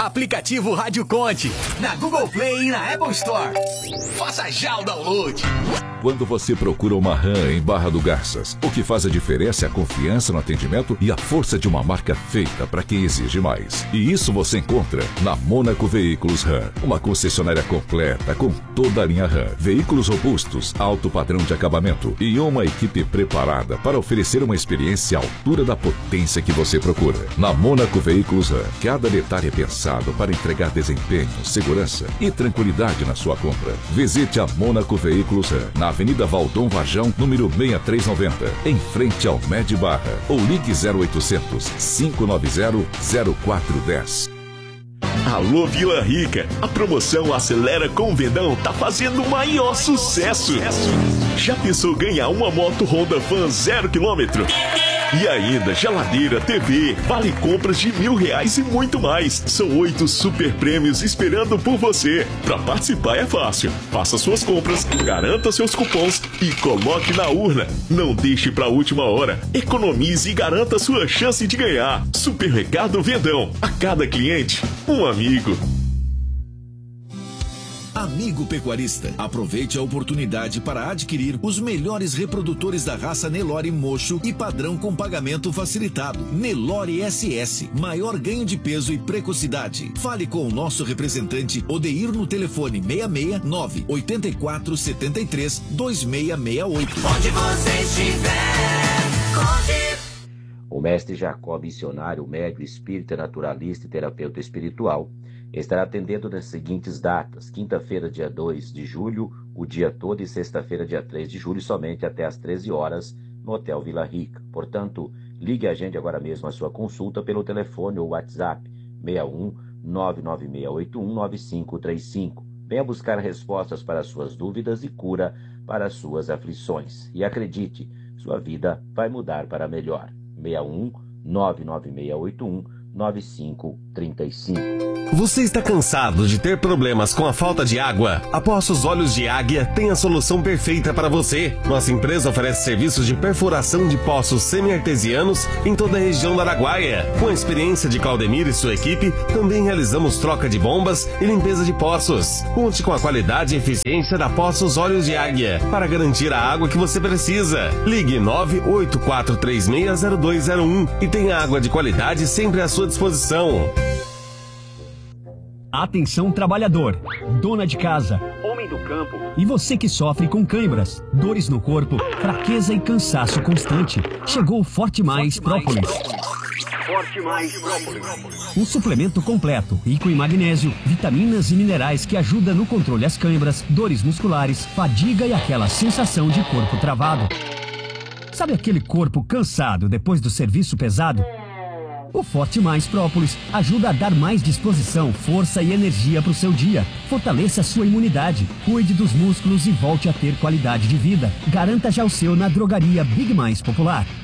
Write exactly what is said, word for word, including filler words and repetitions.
Aplicativo Rádio Conte, na Google Play e na Apple Store. Faça já o download. Quando você procura uma RAM em Barra do Garças, o que faz a diferença é a confiança no atendimento e a força de uma marca feita para quem exige mais. E isso você encontra na Mônaco Veículos RAM, uma concessionária completa com toda a linha RAM, veículos robustos, alto padrão de acabamento e uma equipe preparada para oferecer uma experiência à altura da potência que você procura. Na Mônaco Veículos RAM, cada detalhe é pensado para entregar desempenho, segurança e tranquilidade na sua compra. Visite a Mônaco Veículos RAM, na Avenida Valdom Varjão, número seis três nove zero, em frente ao Med Barra, ou ligue zero oitocentos, cinco nove zero, zero quatro um zero. Alô Vila Rica, a promoção Acelera com Vendão tá fazendo o maior sucesso. Já pensou ganhar uma moto Honda Fan zero quilômetro? E ainda geladeira, T V, vale compras de mil reais e muito mais. São oito super prêmios esperando por você. Para participar é fácil. Faça suas compras, garanta seus cupons e coloque na urna. Não deixe para a última hora. Economize e garanta sua chance de ganhar. Supermercado Vendão. A cada cliente, um amigo. Amigo pecuarista, aproveite a oportunidade para adquirir os melhores reprodutores da raça Nelore Mocho e padrão com pagamento facilitado. Nelore S S, maior ganho de peso e precocidade. Fale com o nosso representante Odeir no telefone seis seis nove, oito quatro sete três, dois seis seis oito. Onde você estiver, conte. O mestre Jacó, missionário, médium, espírita, naturalista e terapeuta espiritual, estará atendendo nas seguintes datas: quinta-feira, dia dois de julho, o dia todo, e sexta-feira, dia três de julho, somente até às treze horas, no Hotel Vila Rica. Portanto, ligue a agende agora mesmo a sua consulta pelo telefone ou WhatsApp seis um nove nove seis oito um nove cinco três cinco. Venha buscar respostas para suas dúvidas e cura para suas aflições. E acredite, sua vida vai mudar para melhor. seis um nove nove seis oito um nove cinco três cinco. Você está cansado de ter problemas com a falta de água? A Poços Olhos de Águia tem a solução perfeita para você. Nossa empresa oferece serviços de perfuração de poços semi-artesianos em toda a região da Araguaia. Com a experiência de Claudemir e sua equipe, também realizamos troca de bombas e limpeza de poços. Conte com a qualidade e eficiência da Poços Olhos de Águia para garantir a água que você precisa. Ligue nove oito quatro três seis zero dois zero um e tenha água de qualidade sempre à sua disposição. Atenção trabalhador, dona de casa, homem do campo e você que sofre com câimbras, dores no corpo, fraqueza e cansaço constante. Chegou o Forte Mais Própolis. Forte Mais Própolis. Um suplemento completo, rico em magnésio, vitaminas e minerais que ajuda no controle das câimbras, dores musculares, fadiga e aquela sensação de corpo travado. Sabe aquele corpo cansado depois do serviço pesado? O Forte Mais Própolis ajuda a dar mais disposição, força e energia para o seu dia. Fortaleça a sua imunidade, cuide dos músculos e volte a ter qualidade de vida. Garanta já o seu na drogaria Big Mais Popular.